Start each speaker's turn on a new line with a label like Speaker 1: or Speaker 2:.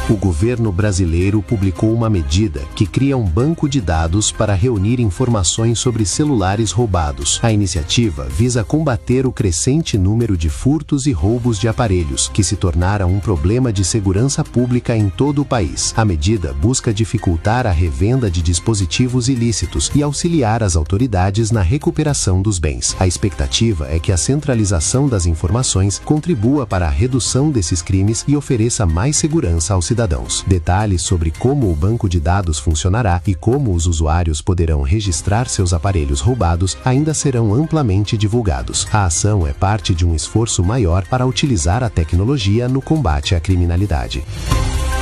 Speaker 1: O governo brasileiro publicou uma medida que cria um banco de dados para reunir informações sobre celulares roubados. A iniciativa visa combater o crescente número de furtos e roubos de aparelhos, que se tornaram um problema de segurança pública em todo o país. A medida busca dificultar a revenda de dispositivos ilícitos e auxiliar as autoridades na recuperação dos bens. A expectativa é que a centralização das informações contribua para a redução desses crimes e ofereça mais segurança aos cidadãos. Detalhes sobre como o banco de dados funcionará e como os usuários poderão registrar seus aparelhos roubados ainda serão amplamente divulgados. A ação é parte de um esforço maior para utilizar a tecnologia no combate à criminalidade.